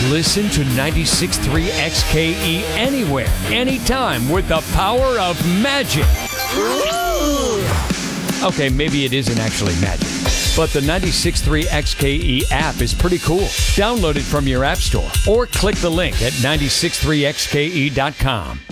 Listen to 96.3 XKE anywhere, anytime with the power of magic. Okay, maybe it isn't actually magic, but the 96.3 XKE app is pretty cool. Download it from your app store or click the link at 963xke.com.